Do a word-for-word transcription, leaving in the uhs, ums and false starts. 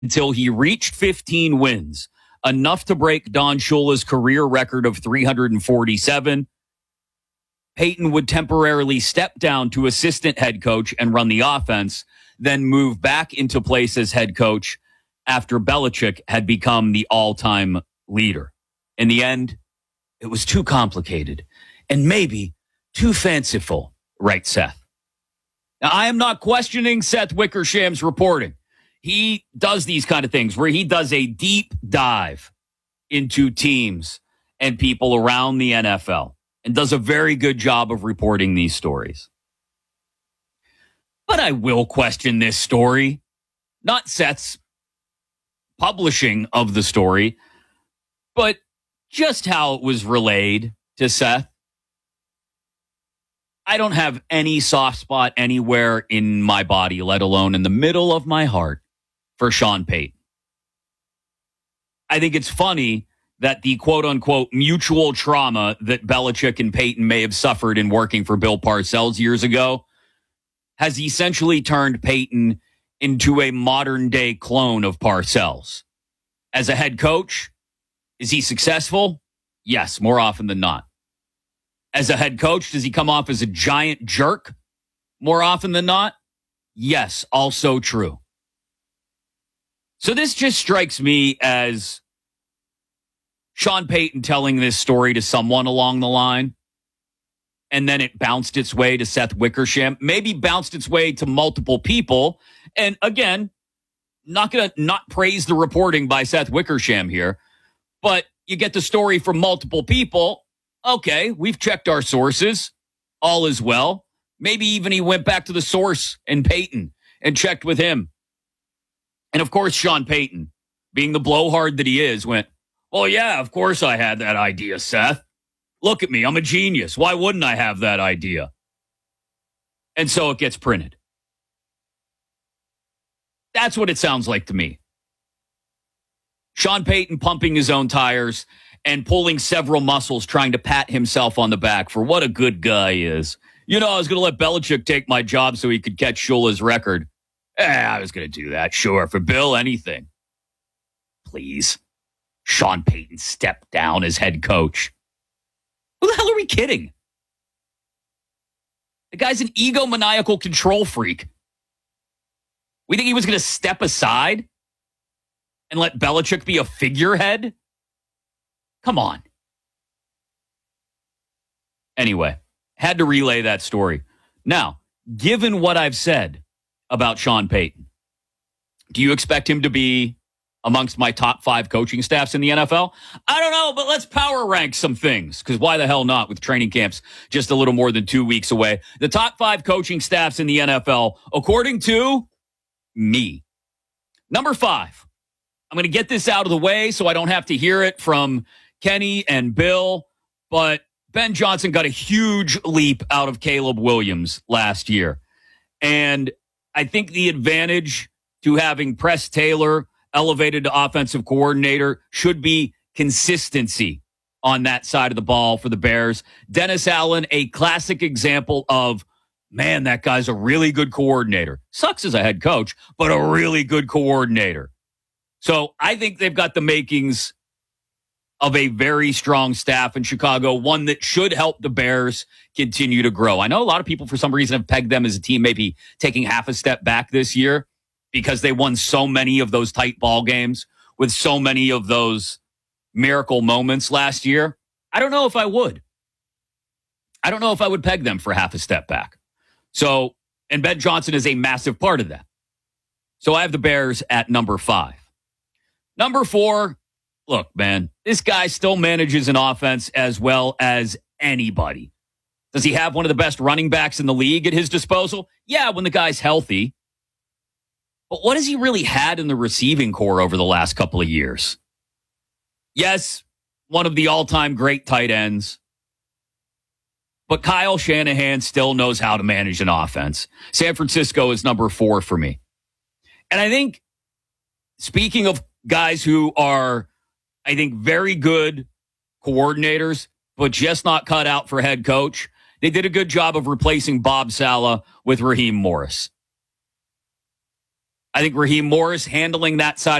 until he reached fifteen wins, enough to break Don Shula's career record of three hundred forty-seven. Peyton would temporarily step down to assistant head coach and run the offense, then move back into place as head coach after Belichick had become the all-time leader. In the end, it was too complicated and maybe too fanciful, writes Seth. Now, I am not questioning Seth Wickersham's reporting. He does these kind of things where he does a deep dive into teams and people around the N F L and does a very good job of reporting these stories. But I will question this story, not Seth's publishing of the story, but just how it was relayed to Seth. I don't have any soft spot anywhere in my body, let alone in the middle of my heart, for Sean Payton. I think it's funny that the quote-unquote mutual trauma that Belichick and Payton may have suffered in working for Bill Parcells years ago has essentially turned Payton into a modern-day clone of Parcells. As a head coach, is he successful? Yes, more often than not. As a head coach, does he come off as a giant jerk more often than not? Yes, also true. So this just strikes me as Sean Payton telling this story to someone along the line, and then it bounced its way to Seth Wickersham, maybe bounced its way to multiple people. And again, not going to not praise the reporting by Seth Wickersham here, but you get the story from multiple people. Okay, we've checked our sources. All is well. Maybe even he went back to the source and Payton and checked with him. And of course, Sean Payton, being the blowhard that he is, went, well, yeah, of course I had that idea, Seth. Look at me. I'm a genius. Why wouldn't I have that idea? And so it gets printed. That's what it sounds like to me. Sean Payton pumping his own tires and pulling several muscles, trying to pat himself on the back for what a good guy he is. You know, I was going to let Belichick take my job so he could catch Shula's record. Eh, I was going to do that. Sure. For Bill, anything. Please. Sean Payton stepped down as head coach. Who the hell are we kidding? The guy's an egomaniacal control freak. We think he was going to step aside and let Belichick be a figurehead? Come on. Anyway, had to relay that story. Now, given what I've said about Sean Payton, do you expect him to be amongst my top five coaching staffs in the N F L? I don't know, but let's power rank some things, because why the hell not with training camps just a little more than two weeks away. The top five coaching staffs in the N F L, according to me. Number five. I'm going to get this out of the way so I don't have to hear it from Kenny and Bill, but Ben Johnson got a huge leap out of Caleb Williams last year. And I think the advantage to having Press Taylor elevated to offensive coordinator should be consistency on that side of the ball for the Bears. Dennis Allen, a classic example of, man, that guy's a really good coordinator. Sucks as a head coach, but a really good coordinator. So I think they've got the makings of a very strong staff in Chicago, one that should help the Bears continue to grow. I know a lot of people, for some reason, have pegged them as a team maybe taking half a step back this year because they won so many of those tight ball games with so many of those miracle moments last year. I don't know if I would. I don't know if I would peg them for half a step back. So, and Ben Johnson is a massive part of that. So I have the Bears at number five. Number four, look, man, this guy still manages an offense as well as anybody. Does he have one of the best running backs in the league at his disposal? Yeah, when the guy's healthy. But what has he really had in the receiving core over the last couple of years? Yes, one of the all-time great tight ends. But Kyle Shanahan still knows how to manage an offense. San Francisco is number four for me. And I think, speaking of guys who are, I think, very good coordinators, but just not cut out for head coach, they did a good job of replacing Bob Saleh with Raheem Morris. I think Raheem Morris handling that side